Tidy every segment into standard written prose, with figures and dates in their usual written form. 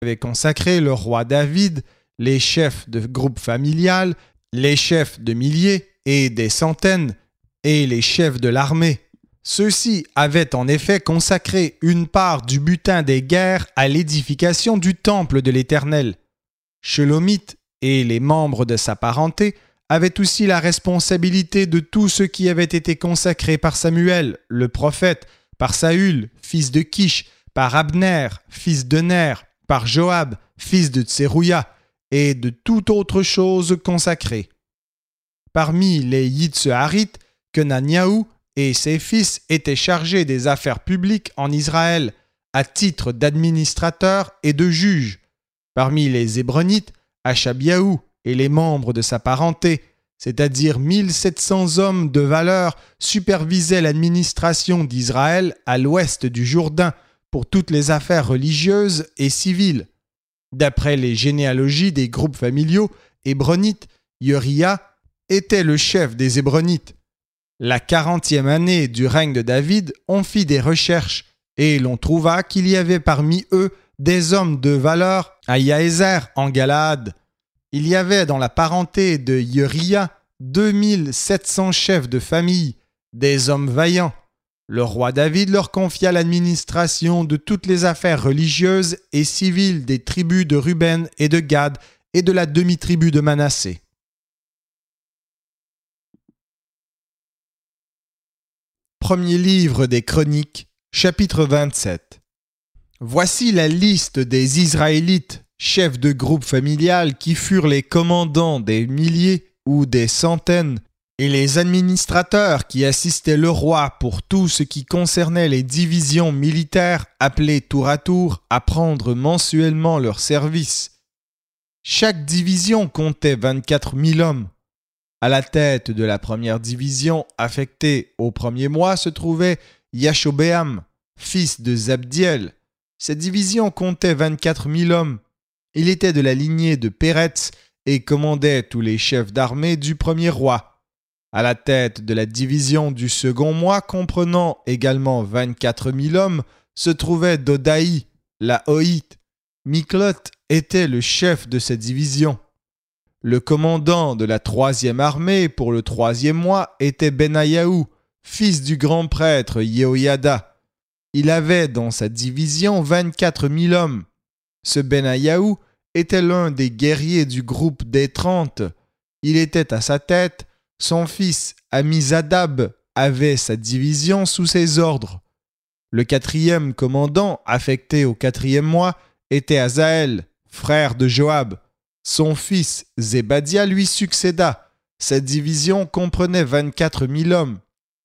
avait consacré le roi David, les chefs de groupe familial, les chefs de milliers et des centaines, et les chefs de l'armée. Ceux-ci avaient en effet consacré une part du butin des guerres à l'édification du temple de l'Éternel. Shelomith et les membres de sa parenté avaient aussi la responsabilité de tout ce qui avait été consacré par Samuel, le prophète, par Saül, fils de Kish, par Abner, fils de Ner, par Joab, fils de Tserouïa, et de toute autre chose consacrée. Parmi les Yitzharites, Kenaniahu et ses fils étaient chargés des affaires publiques en Israël, à titre d'administrateurs et de juges. Parmi les Hébronites, Ashabiahu et les membres de sa parenté, c'est-à-dire 1700 hommes de valeur, supervisaient l'administration d'Israël à l'ouest du Jourdain pour toutes les affaires religieuses et civiles. D'après les généalogies des groupes familiaux hébronites, Uriah était le chef des Hébronites. La 40e année du règne de David, on fit des recherches et l'on trouva qu'il y avait parmi eux des hommes de valeur à Yaézer en Galaad. Il y avait dans la parenté de Uriah 2700 chefs de famille, des hommes vaillants. Le roi David leur confia l'administration de toutes les affaires religieuses et civiles des tribus de Ruben et de Gad et de la demi-tribu de Manassé. Premier livre des Chroniques, chapitre 27. Voici la liste des Israélites, chefs de groupe familial qui furent les commandants des milliers ou des centaines, et les administrateurs qui assistaient le roi pour tout ce qui concernait les divisions militaires appelées tour à tour à prendre mensuellement leur service. Chaque division comptait 24 000 hommes. À la tête de la première division affectée au premier mois se trouvait Yashobéam, fils de Zabdiel. Cette division comptait 24 000 hommes. Il était de la lignée de Péretz et commandait tous les chefs d'armée du premier roi. À la tête de la division du second mois, comprenant également 24 000 hommes, se trouvait Dodaï, la Hoïte. Miklot était le chef de cette division. Le commandant de la troisième armée pour le troisième mois était Benayahu, fils du grand prêtre Yehoyada. Il avait dans sa division 24 000 hommes. Ce Benayahu était l'un des guerriers du groupe des 30. Il était à sa tête. Son fils Amizadab avait sa division sous ses ordres. Le quatrième commandant, affecté au quatrième mois, était Azaël, frère de Joab. Son fils Zébadia lui succéda. Sa division comprenait 24 000 hommes.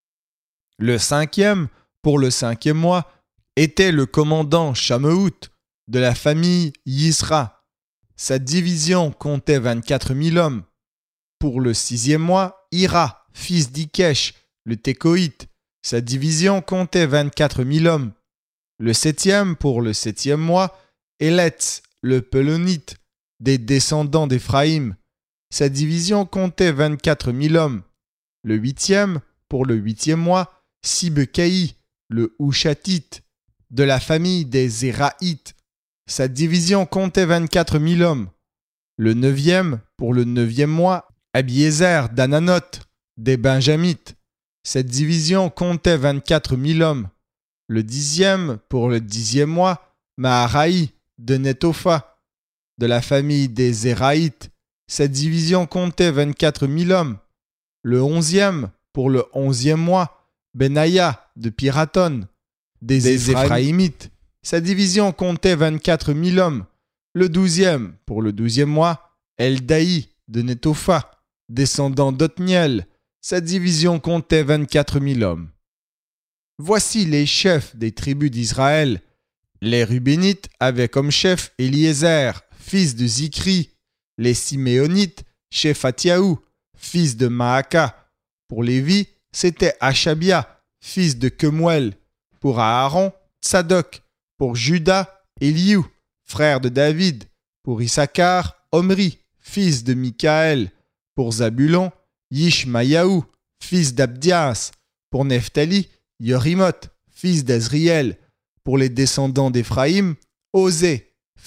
Le cinquième, pour le cinquième mois, était le commandant Shamehout, de la famille Yisra. Sa division comptait 24 000 hommes. Pour le sixième mois, Ira, fils d'Ikesh, le Tékoïte. Sa division comptait 24 000 hommes. Le septième, pour le septième mois, Eletz, le Pelonite, des descendants d'Éphraïm. Sa division comptait 24 000 hommes. Le huitième, pour le huitième mois, Sibekaï, le Hushatite, de la famille des Zéraïtes. Sa division comptait 24 000 hommes. Le neuvième, pour le neuvième mois, Abiézer d'Ananoth, des Benjamites. Cette division comptait 24 000 hommes. Le dixième, pour le dixième mois, Maharaï de Netopha, de la famille des Zéraïtes. Cette division comptait 24 000 hommes. Le onzième, pour le onzième mois, Benaya de Piraton, des Éphraïmites. Sa division comptait 24 000 hommes. Le douzième, pour le douzième mois, Eldaï de Netopha, descendant d'Othniel. Sa division comptait 24 000 hommes. Voici les chefs des tribus d'Israël. Les Rubénites avaient comme chef Éliézer, fils de Zikri. Les Siméonites, Shephatiahu, fils de Maaka. Pour Lévi, c'était Achabia, fils de Kemuel. Pour Aaron, Tsadok. Pour Juda, Eliou, frère de David. Pour Issachar, Omri, fils de Mikaël. Pour Zabulon, Yishmayahu, fils d'Abdias. Pour Nephtali, Yorimoth, fils d'Azriel. Pour les descendants d'Éphraïm, Osée,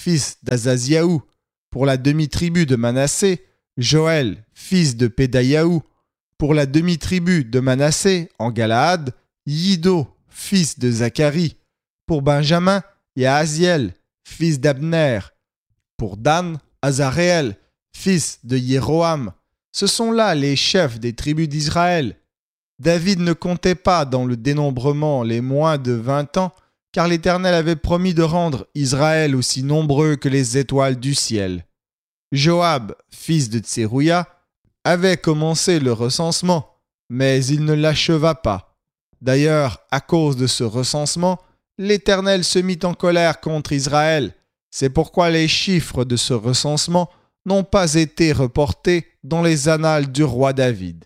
fils d'Azaziaou. Pour la demi-tribu de Manassé, Joël, fils de Pédaïaou. Pour la demi-tribu de Manassé, en Galaad, Yido, fils de Zacharie. Pour Benjamin, Yahaziel, fils d'Abner. Pour Dan, Azaréel, fils de Jéroham. Ce sont là les chefs des tribus d'Israël. David ne comptait pas dans le dénombrement les moins de 20 ans, car l'Éternel avait promis de rendre Israël aussi nombreux que les étoiles du ciel. Joab, fils de Tserouïa, avait commencé le recensement, mais il ne l'acheva pas. D'ailleurs, à cause de ce recensement, l'Éternel se mit en colère contre Israël. C'est pourquoi les chiffres de ce recensement n'ont pas été reportés dans les annales du roi David.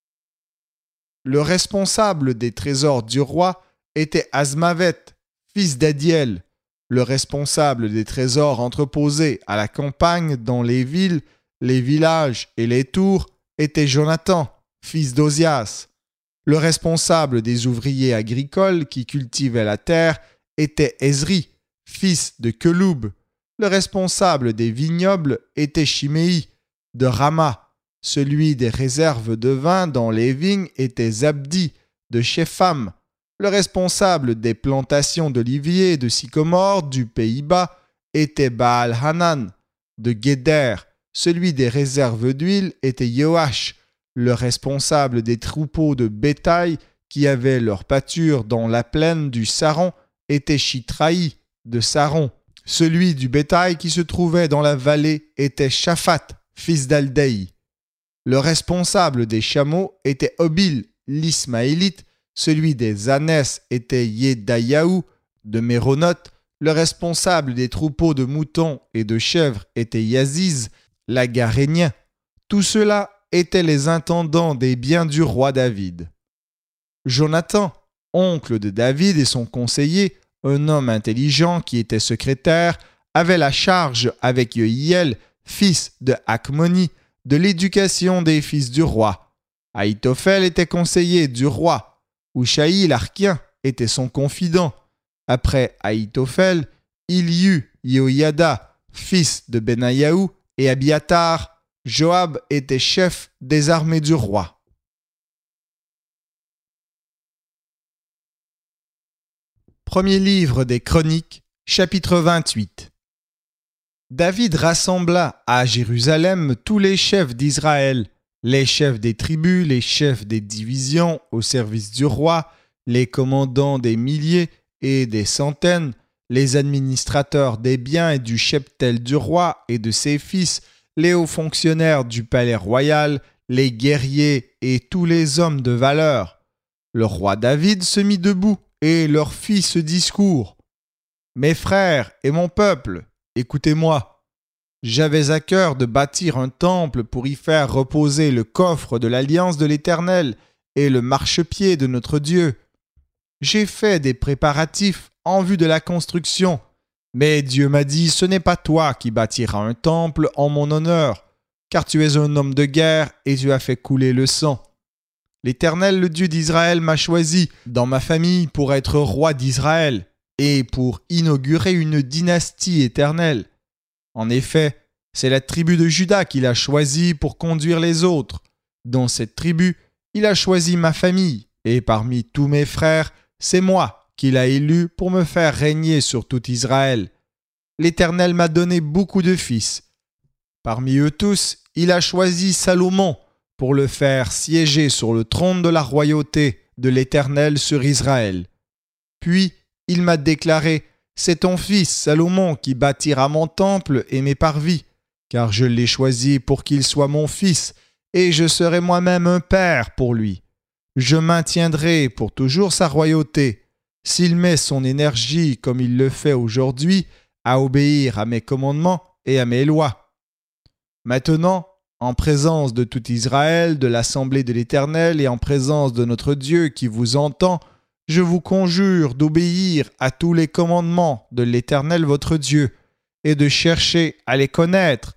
Le responsable des trésors du roi était Azmavet, fils d'Adiel. Le responsable des trésors entreposés à la campagne dans les villes, les villages et les tours était Jonathan, fils d'Ozias. Le responsable des ouvriers agricoles qui cultivaient la terre était Ezri, fils de Keloub. Le responsable des vignobles était Chiméi, de Rama. Celui des réserves de vin dans les vignes était Zabdi, de Shepham. Le responsable des plantations d'oliviers et de sycomores du Pays-Bas était Baal-Hanan, de Guéder. Celui des réserves d'huile était Yoash. Le responsable des troupeaux de bétail qui avaient leur pâture dans la plaine du Saron était Chitraï, de Saron. Celui du bétail qui se trouvait dans la vallée était Shaphat, fils d'Aldei. Le responsable des chameaux était Obil, l'Ismaélite. Celui des ânesses était Yedayahu, de Méronoth. Le responsable des troupeaux de moutons et de chèvres était Yaziz, l'Agarénien. Tout cela étaient les intendants des biens du roi David. Jonathan, oncle de David et son conseiller, un homme intelligent qui était secrétaire, avait la charge avec Yehiel, fils de Hakmoni, de l'éducation des fils du roi. Ahitophel était conseiller du roi. Ushaï l'Archien était son confident. Après Ahitophel, il y eut Yehoiada, fils de Benayahu, et Abiatar. Joab était chef des armées du roi. Premier livre des Chroniques, chapitre 28. David rassembla à Jérusalem tous les chefs d'Israël, les chefs des tribus, les chefs des divisions au service du roi, les commandants des milliers et des centaines, les administrateurs des biens et du cheptel du roi et de ses fils, les hauts fonctionnaires du palais royal, les guerriers et tous les hommes de valeur. Le roi David se mit debout et leur fit ce discours. « Mes frères et mon peuple, écoutez-moi. J'avais à cœur de bâtir un temple pour y faire reposer le coffre de l'alliance de l'Éternel et le marchepied de notre Dieu. J'ai fait des préparatifs en vue de la construction, mais Dieu m'a dit, ce n'est pas toi qui bâtiras un temple en mon honneur, car tu es un homme de guerre et tu as fait couler le sang. L'Éternel, le Dieu d'Israël, m'a choisi dans ma famille pour être roi d'Israël et pour inaugurer une dynastie éternelle. En effet, c'est la tribu de Juda qu'il a choisi pour conduire les autres. Dans cette tribu, il a choisi ma famille, et parmi tous mes frères, c'est moi qu'il a élu pour me faire régner sur tout Israël. L'Éternel m'a donné beaucoup de fils. Parmi eux tous, il a choisi Salomon pour le faire siéger sur le trône de la royauté de l'Éternel sur Israël. Puis, il m'a déclaré, « C'est ton fils Salomon qui bâtira mon temple et mes parvis, car je l'ai choisi pour qu'il soit mon fils, et je serai moi-même un père pour lui. Je maintiendrai pour toujours sa royauté, s'il met son énergie comme il le fait aujourd'hui, à obéir à mes commandements et à mes lois. Maintenant, en présence de tout Israël, de l'assemblée de l'Éternel et en présence de notre Dieu qui vous entend, je vous conjure d'obéir à tous les commandements de l'Éternel votre Dieu et de chercher à les connaître.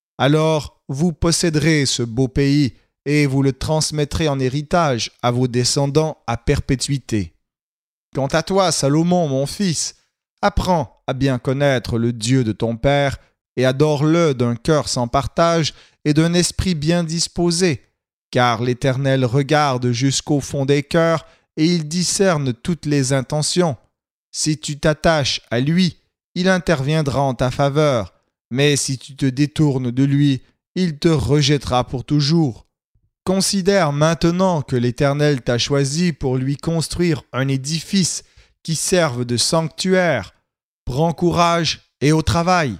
Alors vous posséderez ce beau pays et vous le transmettrez en héritage à vos descendants à perpétuité. Quant à toi, Salomon, mon fils, Apprends à bien connaître le Dieu de ton Père et adore-le d'un cœur sans partage et d'un esprit bien disposé, car l'Éternel regarde jusqu'au fond des cœurs et il discerne toutes les intentions. Si tu t'attaches à lui, il interviendra en ta faveur, mais si tu te détournes de lui, il te rejettera pour toujours. Considère maintenant que l'Éternel t'a choisi pour lui construire un édifice qui serve de sanctuaire. Prends courage et au travail.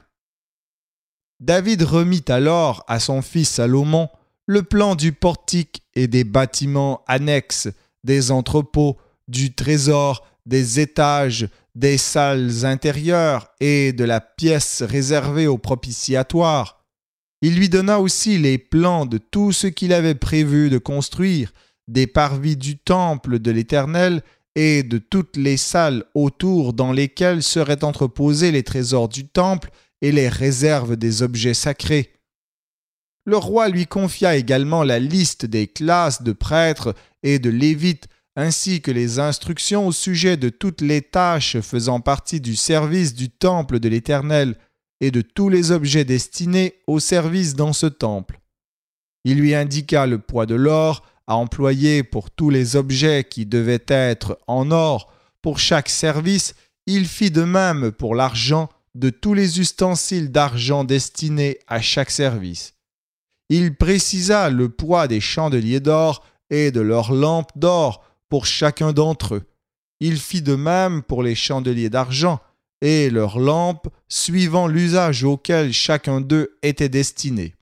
David remit alors à son fils Salomon le plan du portique et des bâtiments annexes, des entrepôts, du trésor, des étages, des salles intérieures et de la pièce réservée au propitiatoire. Il lui donna aussi les plans de tout ce qu'il avait prévu de construire, des parvis du temple de l'Éternel et de toutes les salles autour dans lesquelles seraient entreposés les trésors du temple et les réserves des objets sacrés. Le roi lui confia également la liste des classes de prêtres et de lévites, ainsi que les instructions au sujet de toutes les tâches faisant partie du service du temple de l'Éternel et de tous les objets destinés au service dans ce temple. Il lui indiqua le poids de l'or à employer pour tous les objets qui devaient être en or. Pour chaque service, il fit de même pour l'argent de tous les ustensiles d'argent destinés à chaque service. Il précisa le poids des chandeliers d'or et de leurs lampes d'or pour chacun d'entre eux. Il fit de même pour les chandeliers d'argent et leurs lampes suivant l'usage auquel chacun d'eux était destiné.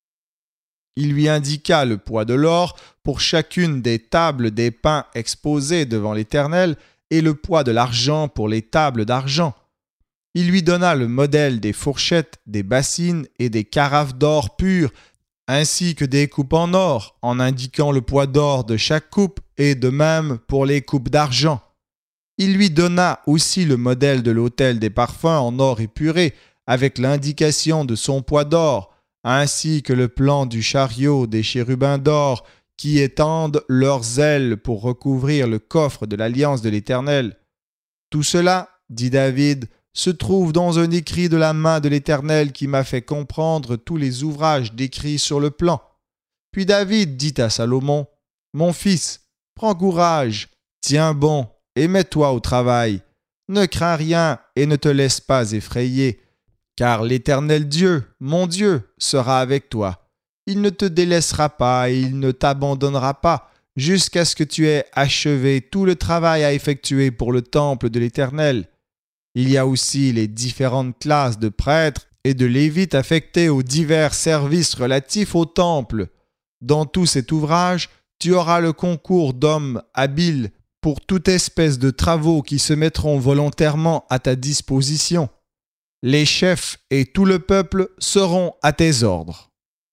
Il lui indiqua le poids de l'or pour chacune des tables des pains exposées devant l'Éternel et le poids de l'argent pour les tables d'argent. Il lui donna le modèle des fourchettes, des bassines et des carafes d'or pur, ainsi que des coupes en or, en indiquant le poids d'or de chaque coupe et de même pour les coupes d'argent. Il lui donna aussi le modèle de l'autel des parfums en or épuré, avec l'indication de son poids d'or, ainsi que le plan du chariot des chérubins d'or qui étendent leurs ailes pour recouvrir le coffre de l'alliance de l'Éternel. Tout cela, dit David, se trouve dans un écrit de la main de l'Éternel qui m'a fait comprendre tous les ouvrages décrits sur le plan. Puis David dit à Salomon, « Mon fils, prends courage, tiens bon et mets-toi au travail. Ne crains rien et ne te laisse pas effrayer, car l'Éternel Dieu, mon Dieu, sera avec toi. Il ne te délaissera pas et il ne t'abandonnera pas, jusqu'à ce que tu aies achevé tout le travail à effectuer pour le temple de l'Éternel. Il y a aussi les différentes classes de prêtres et de lévites affectés aux divers services relatifs au temple. Dans tout cet ouvrage, tu auras le concours d'hommes habiles pour toute espèce de travaux qui se mettront volontairement à ta disposition. Les chefs et tout le peuple seront à tes ordres.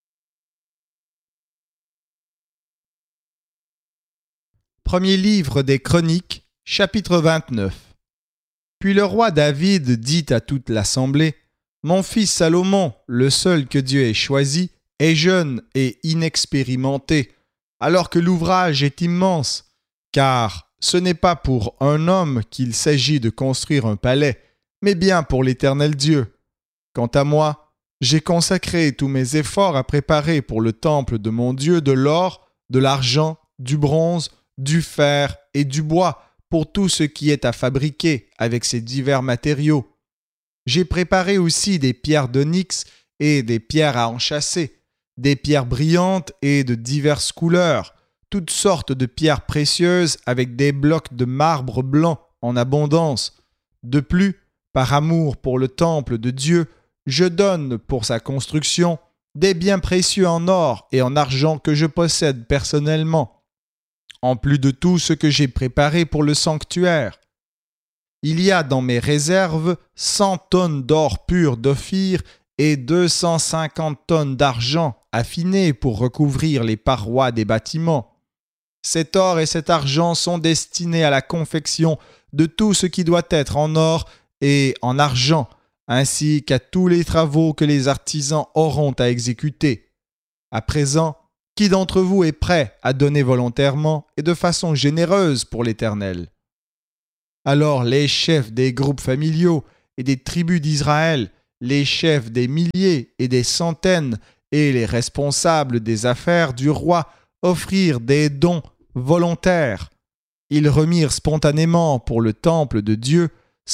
Premier livre des Chroniques, chapitre 29. Puis le roi David dit à toute l'assemblée, « Mon fils Salomon, le seul que Dieu ait choisi, est jeune et inexpérimenté, alors que l'ouvrage est immense, car ce n'est pas pour un homme qu'il s'agit de construire un palais, mais bien pour l'Éternel Dieu. Quant à moi, j'ai consacré tous mes efforts à préparer pour le temple de mon Dieu de l'or, de l'argent, du bronze, du fer et du bois, pour tout ce qui est à fabriquer avec ces divers matériaux. J'ai préparé aussi des pierres d'onyx et des pierres à enchâsser, des pierres brillantes et de diverses couleurs, toutes sortes de pierres précieuses avec des blocs de marbre blanc en abondance. De plus, par amour pour le temple de Dieu, je donne pour sa construction des biens précieux en or et en argent que je possède personnellement, en plus de tout ce que j'ai préparé pour le sanctuaire. Il y a dans mes réserves 100 tonnes d'or pur d'Ophir et 250 tonnes d'argent affiné pour recouvrir les parois des bâtiments. Cet or et cet argent sont destinés à la confection de tout ce qui doit être en or et en argent, ainsi qu'à tous les travaux que les artisans auront à exécuter. À présent, qui d'entre vous est prêt à donner volontairement et de façon généreuse pour l'Éternel? Alors les chefs des groupes familiaux et des tribus d'Israël, les chefs des milliers et des centaines et les responsables des affaires du roi offrirent des dons volontaires. Ils remirent spontanément pour le temple de Dieu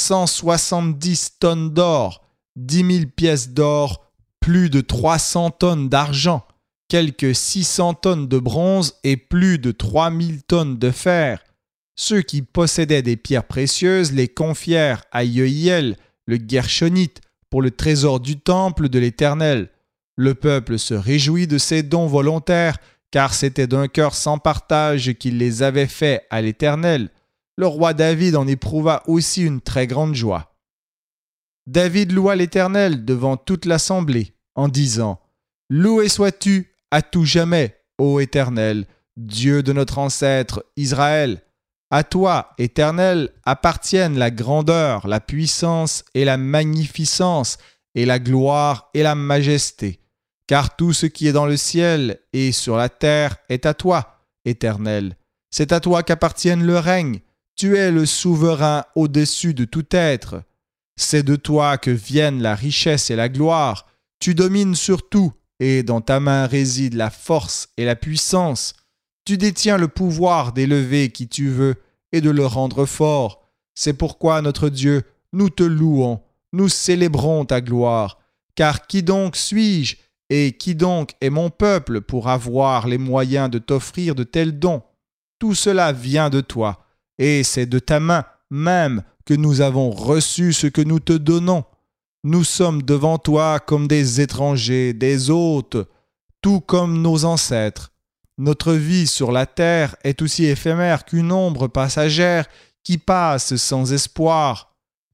170 tonnes d'or, 10 000 pièces d'or, plus de 300 tonnes d'argent, quelques 600 tonnes de bronze et plus de 3000 tonnes de fer. Ceux qui possédaient des pierres précieuses les confièrent à Yehiel, le Guershonite, pour le trésor du temple de l'Éternel. Le peuple se réjouit de ces dons volontaires, car c'était d'un cœur sans partage qu'il les avait faits à l'Éternel. Le roi David en éprouva aussi une très grande joie. David loua l'Éternel devant toute l'assemblée, en disant « Loué sois-tu à tout jamais, ô Éternel, Dieu de notre ancêtre Israël. À toi, Éternel, appartiennent la grandeur, la puissance et la magnificence, et la gloire et la majesté. Car tout ce qui est dans le ciel et sur la terre est à toi, Éternel. C'est à toi qu'appartiennent le règne. Tu es le souverain au-dessus de tout être. C'est de toi que viennent la richesse et la gloire. Tu domines sur tout, et dans ta main réside la force et la puissance. Tu détiens le pouvoir d'élever qui tu veux et de le rendre fort. C'est pourquoi, notre Dieu, nous te louons, nous célébrons ta gloire. Car qui donc suis-je et qui donc est mon peuple pour avoir les moyens de t'offrir de tels dons? Tout cela vient de toi, et c'est de ta main même que nous avons reçu ce que nous te donnons. Nous sommes devant toi comme des étrangers, des hôtes, tout comme nos ancêtres. Notre vie sur la terre est aussi éphémère qu'une ombre passagère qui passe sans espoir.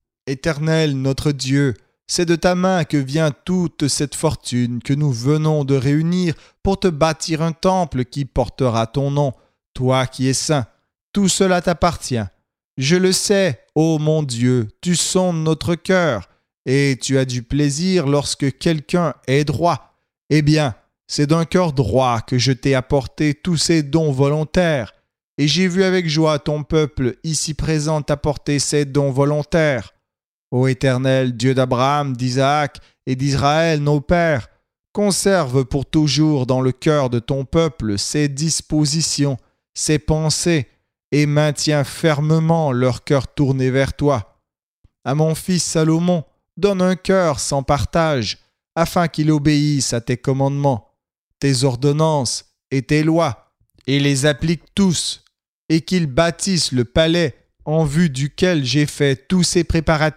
Éternel notre Dieu, c'est de ta main que vient toute cette fortune que nous venons de réunir pour te bâtir un temple qui portera ton nom, toi qui es saint. Tout cela t'appartient. Je le sais, ô mon Dieu, tu sondes notre cœur, et tu as du plaisir lorsque quelqu'un est droit. Eh bien, c'est d'un cœur droit que je t'ai apporté tous ces dons volontaires, et j'ai vu avec joie ton peuple ici présent t'apporter ces dons volontaires. Ô Éternel, Dieu d'Abraham, d'Isaac et d'Israël, nos pères, conserve pour toujours dans le cœur de ton peuple ces dispositions, ces pensées, et maintiens fermement leur cœur tourné vers toi. À mon fils Salomon, donne un cœur sans partage, afin qu'il obéisse à tes commandements, tes ordonnances et tes lois, et les applique tous, et qu'il bâtisse le palais en vue duquel j'ai fait tous ces préparatifs. »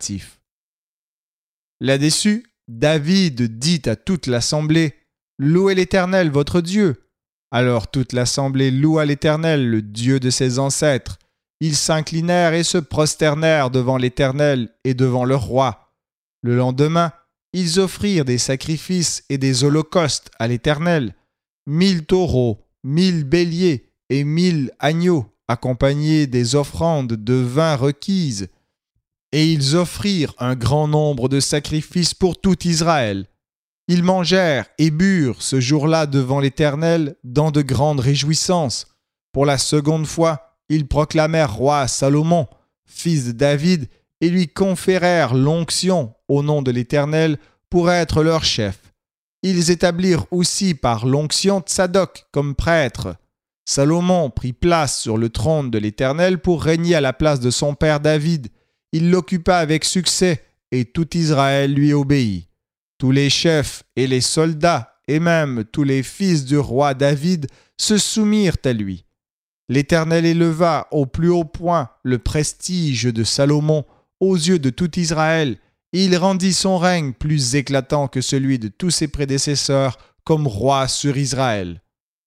Là-dessus, David dit à toute l'assemblée, « Louez l'Éternel votre Dieu. » Alors toute l'assemblée loua l'Éternel, le Dieu de ses ancêtres. Ils s'inclinèrent et se prosternèrent devant l'Éternel et devant le roi. Le lendemain, ils offrirent des sacrifices et des holocaustes à l'Éternel, 1000 taureaux, 1000 béliers et 1000 agneaux, accompagnés des offrandes de vin requises. Et ils offrirent un grand nombre de sacrifices pour tout Israël. Ils mangèrent et burent ce jour-là devant l'Éternel dans de grandes réjouissances. Pour la seconde fois, ils proclamèrent roi Salomon, fils de David, et lui conférèrent l'onction au nom de l'Éternel pour être leur chef. Ils établirent aussi par l'onction Tsadok comme prêtre. Salomon prit place sur le trône de l'Éternel pour régner à la place de son père David. Il l'occupa avec succès et tout Israël lui obéit. Tous les chefs et les soldats et même tous les fils du roi David se soumirent à lui. L'Éternel éleva au plus haut point le prestige de Salomon aux yeux de tout Israël, et il rendit son règne plus éclatant que celui de tous ses prédécesseurs comme roi sur Israël.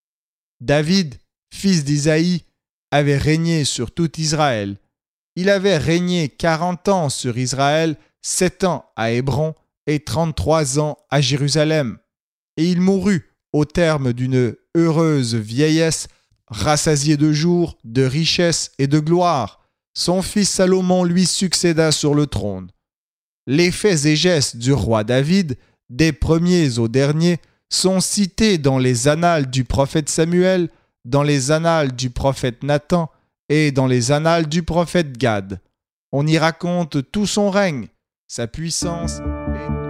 David, fils d'Isaïe, avait régné sur tout Israël. Il avait régné 40 ans sur Israël, 7 ans à Hébron et 33 ans à Jérusalem. Et il mourut au terme d'une heureuse vieillesse, rassasié de jours, de richesses et de gloire. Son fils Salomon lui succéda sur le trône. Les faits et gestes du roi David, des premiers aux derniers, sont cités dans les annales du prophète Samuel, dans les annales du prophète Nathan et dans les annales du prophète Gad. On y raconte tout son règne, sa puissance et